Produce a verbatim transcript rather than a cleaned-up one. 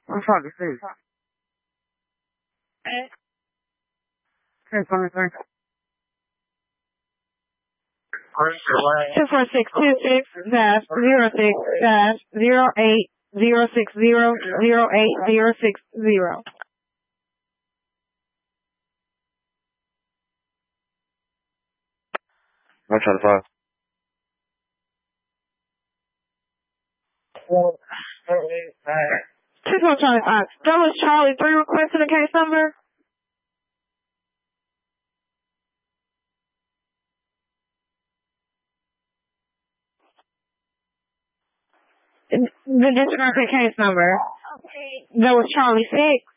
I'm trying to see. Ten twenty-three. Two four six two six dash zero six dash zero eight zero six zero zero eight zero six zero. one twenty-five. Two four Charlie Fox. That was Charlie three requesting a case number. The discrepancy case number. That was Charlie six.